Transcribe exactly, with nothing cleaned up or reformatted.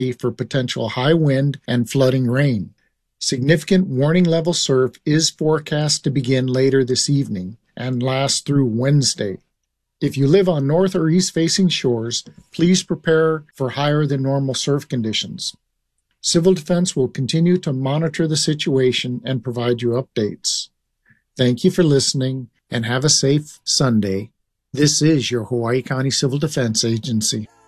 for potential high wind and flooding rain. Significant warning level surf is forecast to begin later this evening and last through Wednesday. If you live on north or east facing shores, please prepare for higher than normal surf conditions. Civil Defense will continue to monitor the situation and provide you updates. Thank you for listening and have a safe Sunday. This is your Hawaii County Civil Defense Agency.